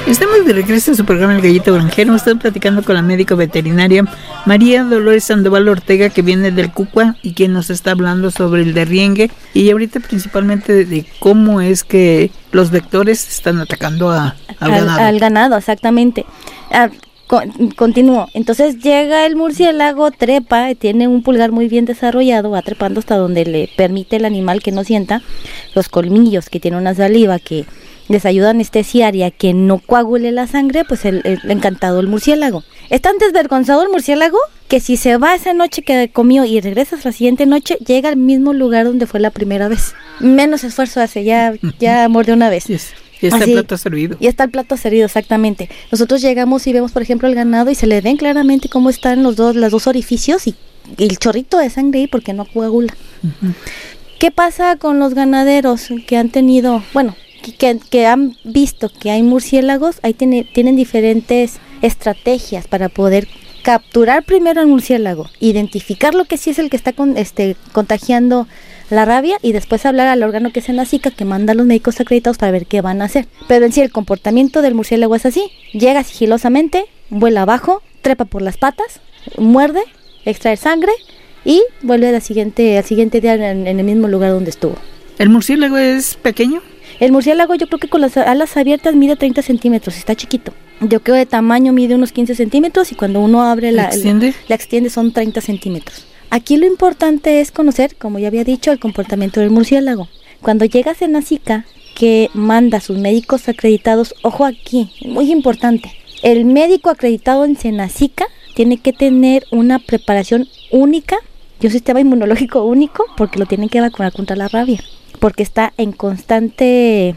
Estamos de regreso en su programa El Gallito Granjero. Estoy platicando con la médico veterinaria María Dolores Sandoval Ortega, que viene del Cucua y quien nos está hablando sobre el derriengue y ahorita principalmente de cómo es que los vectores están atacando al ganado. Al ganado, exactamente. Continúo. Entonces llega el murciélago, trepa, tiene un pulgar muy bien desarrollado, va trepando hasta donde le permite el animal que no sienta, los colmillos, que tiene una saliva que les ayuda a anestesiar y a que no coagule la sangre, pues el encantado el murciélago. Es tan desvergonzado el murciélago que si se va esa noche que comió y regresa la siguiente noche, llega al mismo lugar donde fue la primera vez. Menos esfuerzo hace, ya mordió una vez. Yes. Y está el plato servido. Y está el plato servido, exactamente. Nosotros llegamos y vemos, por ejemplo, el ganado y se le ven claramente cómo están los dos orificios y el chorrito de sangre ahí porque no coagula. Uh-huh. ¿Qué pasa con los ganaderos que han tenido, que han visto que hay murciélagos? Ahí tienen diferentes estrategias para poder capturar primero al murciélago, identificar lo que sí es el que está contagiando la rabia y después hablar al órgano que es Senacica, que manda a los médicos acreditados para ver qué van a hacer. Pero en sí el comportamiento del murciélago es así: llega sigilosamente, vuela abajo, trepa por las patas, muerde, extrae sangre y vuelve al siguiente día en el mismo lugar donde estuvo. ¿El murciélago es pequeño? El murciélago, yo creo que con las alas abiertas mide 30 centímetros, está chiquito. Yo creo de tamaño mide unos 15 centímetros y cuando uno abre la extiende son 30 centímetros. Aquí lo importante es conocer, como ya había dicho, el comportamiento del murciélago. Cuando llega a Senacica, que manda a sus médicos acreditados, ojo aquí, muy importante, el médico acreditado en Senacica tiene que tener una preparación única y un sistema inmunológico único, porque lo tienen que vacunar contra la rabia, porque está en constante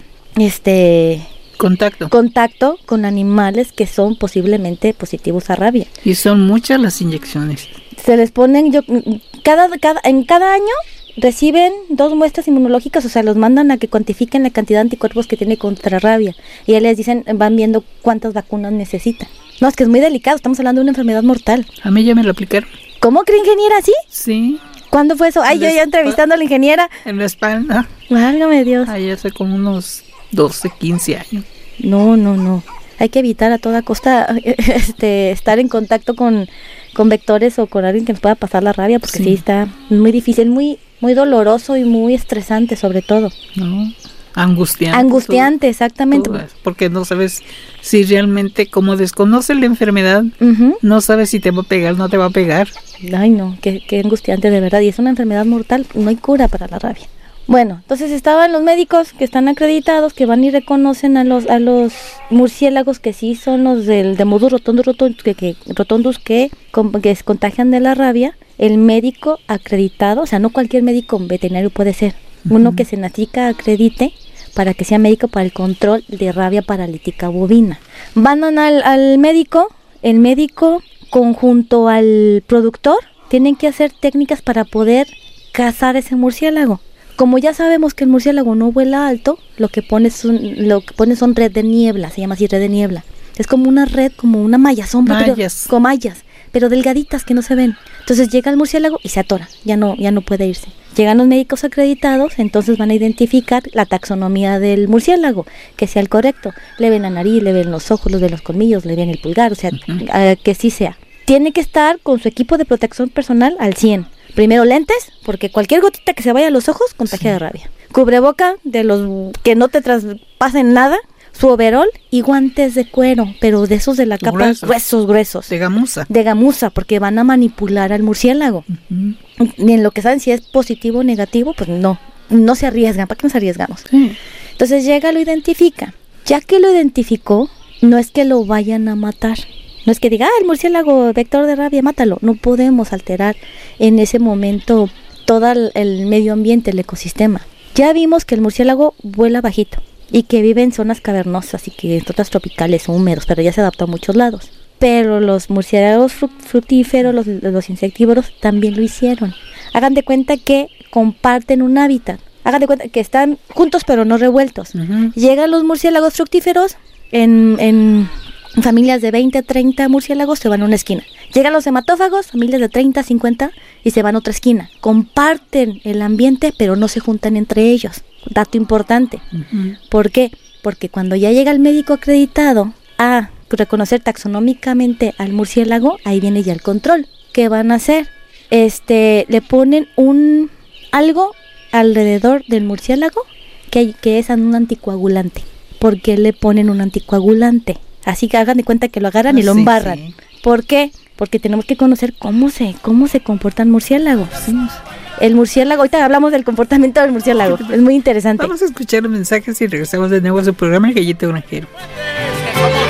contacto con animales que son posiblemente positivos a rabia. Y son muchas las inyecciones. Se les ponen, en cada año reciben 2 muestras inmunológicas, o sea, los mandan a que cuantifiquen la cantidad de anticuerpos que tiene contra rabia. Y ya les dicen, van viendo cuántas vacunas necesitan. No, es que es muy delicado, estamos hablando de una enfermedad mortal. A mí ya me lo aplicaron. ¿Cómo cree, ingeniera? ¿Sí? Sí. ¿Cuándo fue eso? Ay, yo ya entrevistando a la ingeniera. En la espalda. Válgame Dios. Ay, hace como unos 12, 15 años. No. Hay que evitar a toda costa estar en contacto con vectores o con alguien que nos pueda pasar la rabia, porque sí está muy difícil, muy muy doloroso y muy estresante sobre todo. No, angustiante. Angustiante, todo, exactamente. Todo, porque no sabes si realmente, como desconoces la enfermedad, no sabes si te va a pegar o no te va a pegar. Ay no, qué angustiante de verdad, y es una enfermedad mortal, no hay cura para la rabia. Bueno, entonces estaban los médicos que están acreditados, que van y reconocen a los murciélagos que sí son los del Demodus rotundus que contagian de la rabia. El médico acreditado, o sea, no cualquier médico veterinario puede ser, uno que Senacica acredite para que sea médico para el control de rabia paralítica bovina. Van al médico, el médico conjunto al productor tienen que hacer técnicas para poder cazar ese murciélago. Como ya sabemos que el murciélago no vuela alto, lo que pone son red de niebla, se llama así, red de niebla. Es como una red, como una malla sombra, con mallas, pero delgaditas que no se ven. Entonces llega el murciélago y se atora, ya no puede irse. Llegan los médicos acreditados, entonces van a identificar la taxonomía del murciélago, que sea el correcto. Le ven la nariz, le ven los ojos, le ven los colmillos, le ven el pulgar, o sea, que sí sea. Tiene que estar con su equipo de protección personal al 100. Primero lentes, porque cualquier gotita que se vaya a los ojos contagia de rabia. Cubreboca, de los que no te traspasen nada. Su overol y guantes de cuero, pero de esos de la capa gruesos. De gamuza. De gamuza, porque van a manipular al murciélago. Y en lo que saben si es positivo o negativo, pues no se arriesgan. ¿Para qué nos arriesgamos? Sí. Entonces llega, lo identifica. Ya que lo identificó, no es que lo vayan a matar. No es que diga, el murciélago vector de rabia, mátalo. No podemos alterar en ese momento todo el medio ambiente, el ecosistema. Ya vimos que el murciélago vuela bajito y que vive en zonas cavernosas y que en zonas tropicales o húmedos, pero ya se adaptó a muchos lados. Pero los murciélagos frutíferos, los insectívoros, también lo hicieron. Hagan de cuenta que comparten un hábitat. Hagan de cuenta que están juntos pero no revueltos. Llegan los murciélagos fructíferos en familias de 20, 30 murciélagos, se van a una esquina. Llegan los hematófagos, familias de 30, 50, y se van a otra esquina. Comparten el ambiente, pero no se juntan entre ellos. Dato importante. ¿Por qué? Porque cuando ya llega el médico acreditado a reconocer taxonómicamente al murciélago, ahí viene ya el control. ¿Qué van a hacer? Le ponen algo alrededor del murciélago que es un anticoagulante. ¿Por qué le ponen un anticoagulante? Así que hagan de cuenta que lo agarran y lo embarran. Sí. ¿Por qué? Porque tenemos que conocer cómo se comportan murciélagos. Sí. El murciélago, ahorita hablamos del comportamiento del murciélago, es muy interesante. Vamos a escuchar los mensajes y regresamos de nuevo a su programa El Gallito Granjero.